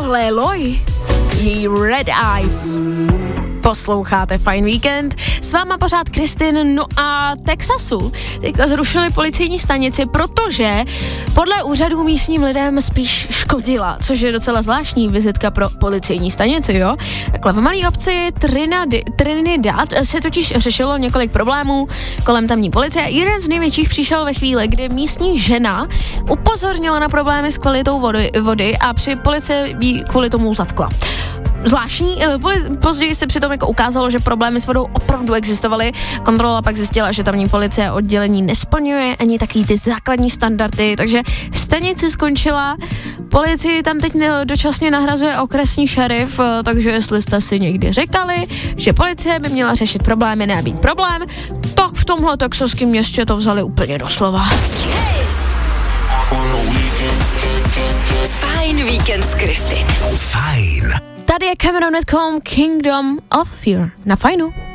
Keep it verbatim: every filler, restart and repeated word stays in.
tohle je Loj, její Red Eyes. Posloucháte Fajn víkend, s váma pořád Kristin. No a Texasu teďka zrušili policejní stanici, protože podle úřadů místním lidem spíš škodila, což je docela zvláštní vizitka pro policejní stanici, jo. Takhle v malé obci Trinidad, Trinidad se totiž řešilo několik problémů kolem tamní policie. Jeden z největších přišel ve chvíli, kdy místní žena upozornila na problémy s kvalitou vody, vody a při policii jí kvůli tomu zatkla. Zvláštní, později se přitom jako ukázalo, že problémy s vodou opravdu existovaly. Kontrola pak zjistila, že tamní policie oddělení nesplňuje ani takový ty základní standardy, takže stanice skončila. Policii tam teď dočasně nahrazuje okresní šerif, takže jestli jste si někdy říkali, že policie by měla řešit problémy, ne být problém, tak v tomhle texaském městě to vzali úplně doslova. Fajn víkend s Kristin. Fajn. Tady je Cameron dot com, Kingdom of Fear na Fajnu.